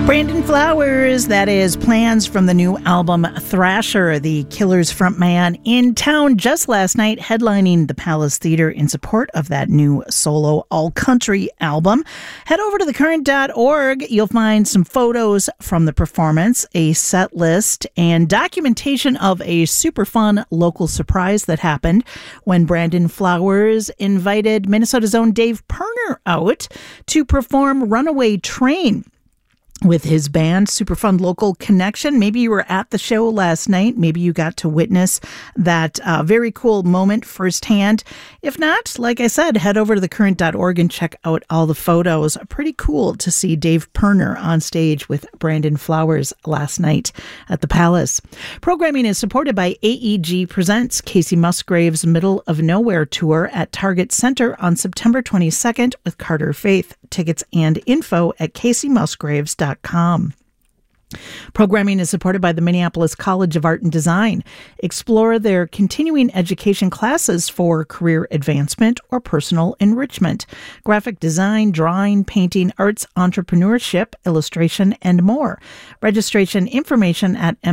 Brandon Flowers, that is plans from the new album Thrasher, the Killers frontman, in town just last night, headlining the Palace Theater in support of that new solo all-country album. Head over to thecurrent.org. You'll find some photos from the performance, a set list, and documentation of a super fun local surprise that happened when Brandon Flowers invited Minnesota's own Dave Pirner out to perform Runaway Train with his band, Super Fun Local Connection. Maybe you were at the show last night. Maybe you got to witness that very cool moment firsthand. If not, like I said, head over to thecurrent.org and check out all the photos. Pretty cool to see Dave Pirner on stage with Brandon Flowers last night at the Palace. Programming is supported by AEG Presents Casey Musgrave's Middle of Nowhere tour at Target Center on September 22nd with Carter Faith. Tickets and info at caseymusgraves.com. Programming is supported by the Minneapolis College of Art and Design. Explore their continuing education classes for career advancement or personal enrichment. Graphic design, drawing, painting, arts, entrepreneurship, illustration, and more. Registration information at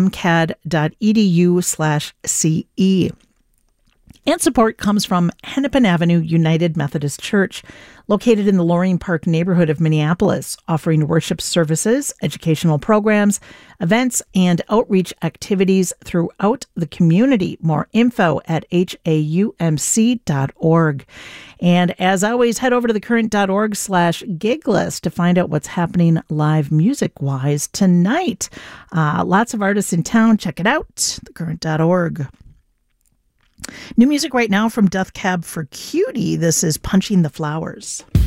mcad.edu/CE. And support comes from Hennepin Avenue United Methodist Church, located in the Loring Park neighborhood of Minneapolis, offering worship services, educational programs, events, and outreach activities throughout the community. More info at haumc.org. And as always, head over to thecurrent.org/gig list to find out what's happening live music-wise tonight. Lots of artists in town. Check it out, thecurrent.org. New music right now from Death Cab for Cutie. This is Punching the Flowers.